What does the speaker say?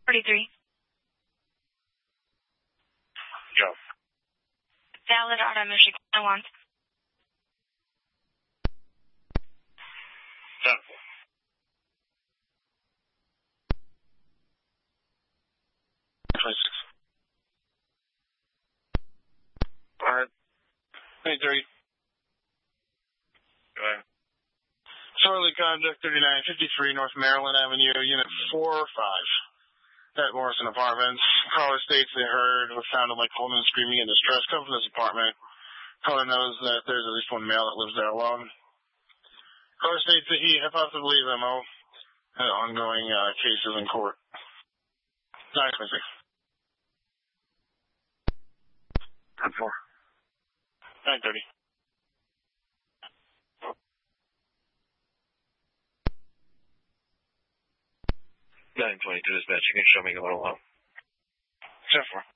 43. Go. Valid auto Michigan 1. 26. Alright. 23. Go ahead. Disorderly conduct 3953 North Maryland Avenue, Unit 4 or 5. At Morrison Apartments. Caller states they heard what sounded like Coleman screaming in distress come from this apartment. Caller knows that there's at least one male that lives there alone. Caller states that he possibly believes MO and ongoing cases in court. 926. 10-4. 930. 922 dispatch. You can show me a little low. 10-4.